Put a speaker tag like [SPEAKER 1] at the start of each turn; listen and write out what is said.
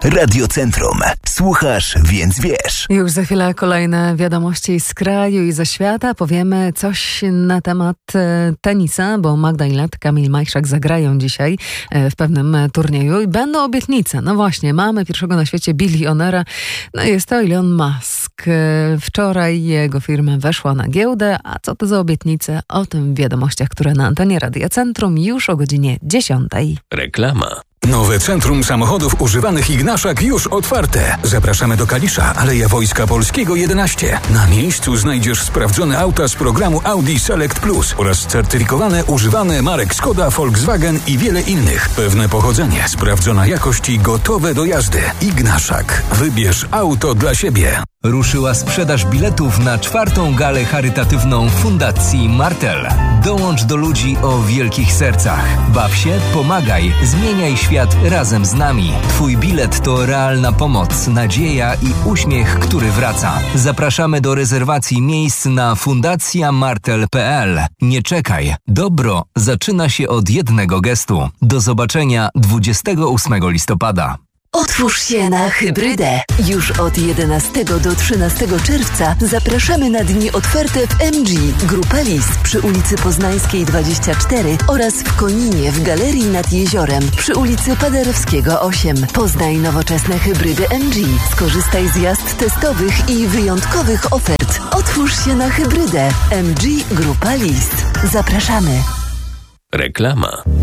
[SPEAKER 1] Radiocentrum. Słuchasz, więc wiesz.
[SPEAKER 2] Już za chwilę kolejne wiadomości z kraju i ze świata. Powiemy coś na temat tenisa, bo Magda Ilett, Kamil Majchrzak zagrają dzisiaj w pewnym turnieju i będą obietnice. No właśnie, mamy pierwszego na świecie bilionera. No jest to Elon Musk. Wczoraj jego firma weszła na giełdę, a co to za obietnice? O tym w wiadomościach, które na antenie Radia Centrum już o godzinie 10.
[SPEAKER 3] Reklama.
[SPEAKER 4] Nowe Centrum Samochodów Używanych Ignaszak już otwarte. Zapraszamy do Kalisza, Aleja Wojska Polskiego 11. Na miejscu znajdziesz sprawdzone auta z programu Audi Select Plus oraz certyfikowane używane marek Skoda, Volkswagen i wiele innych. Pewne pochodzenie, sprawdzona jakość i gotowe do jazdy. Ignaszak. Wybierz auto dla siebie.
[SPEAKER 5] Ruszyła sprzedaż biletów na 4. galę charytatywną Fundacji Martel. Dołącz do ludzi o wielkich sercach. Baw się, pomagaj, zmieniaj świat razem z nami. Twój bilet to realna pomoc, nadzieja i uśmiech, który wraca. Zapraszamy do rezerwacji miejsc na fundacjamartel.pl. Nie czekaj. Dobro zaczyna się od jednego gestu. Do zobaczenia 28 listopada.
[SPEAKER 6] Otwórz się na hybrydę. Już od 11 do 13 czerwca zapraszamy na dni otwarte w MG Grupa Lis przy ulicy Poznańskiej 24 oraz w Koninie w Galerii nad Jeziorem przy ulicy Paderewskiego 8. Poznaj nowoczesne hybrydy MG. Skorzystaj z jazd testowych i wyjątkowych ofert. Otwórz się na hybrydę. MG Grupa Lis. Zapraszamy.
[SPEAKER 3] Reklama.